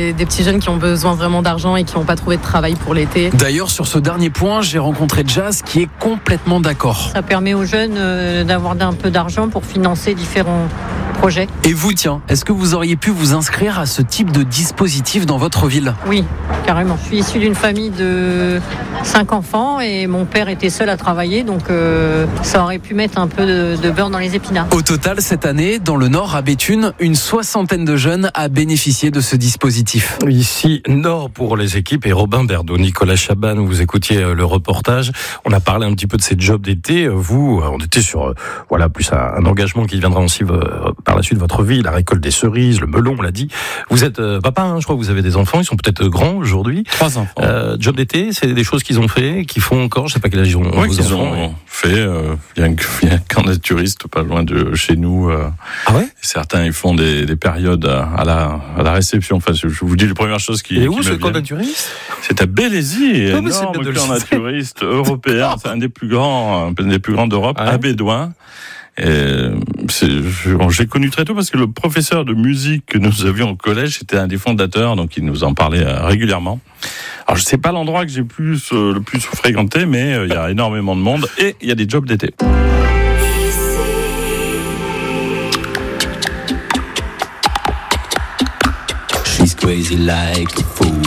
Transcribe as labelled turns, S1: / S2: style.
S1: des petits jeunes qui ont besoin vraiment d'argent et qui n'ont pas trouvé de travail pour l'été.
S2: D'ailleurs, sur ce dernier point, j'ai rencontré Jazz qui est complètement d'accord.
S3: Ça permet aux jeunes d'avoir un peu d'argent pour financer différents projets.
S2: Et vous, tiens, est-ce que vous auriez pu vous inscrire à ce type de dispositif dans votre ville ?
S3: Oui, carrément. Je suis issue d'une famille de 5 enfants et mon père était seul à travailler, donc ça aurait pu mettre un peu de beurre dans les épinards.
S2: Au total, cette année, dans le Nord, à Béthune, une 60aine de jeunes a bénéficié de ce dispositif.
S4: Ici, Nord pour les équipes et Robin Berdo, Nicolas Chaban, vous écoutiez le reportage. On a parlé un petit peu de ces jobs d'été. Vous, on était sur plus un engagement qui viendra aussi par la suite votre vie, la récolte des cerises, le melon, on l'a dit. Vous êtes papa, je crois que vous avez des enfants, ils sont peut-être grands aujourd'hui.
S5: 3 enfants.
S4: Job d'été, c'est des choses qu'ils ont fait, qu'ils font encore, je sais pas quel âge ils ont.
S5: Oui, qu'ils ont fait. Il y a un camp naturiste pas loin de chez nous.
S4: Ah ouais?
S5: Certains, ils font des périodes à la réception. Enfin, je vous dis les premières choses qui.
S4: Et où ce camp naturiste?
S5: C'est à Bélézy,
S4: Non, mais c'est
S5: énorme
S4: bien de
S5: camp
S4: le
S5: naturiste européen. C'est un des plus grands d'Europe,
S4: Ah ouais?
S5: à Bédouin. J'ai connu très tôt parce que le professeur de musique que nous avions au collège était un des fondateurs, donc il nous en parlait régulièrement. Alors je sais pas l'endroit que j'ai le plus fréquenté, mais il y a énormément de monde et il y a des jobs d'été.
S6: She's crazy like a fool.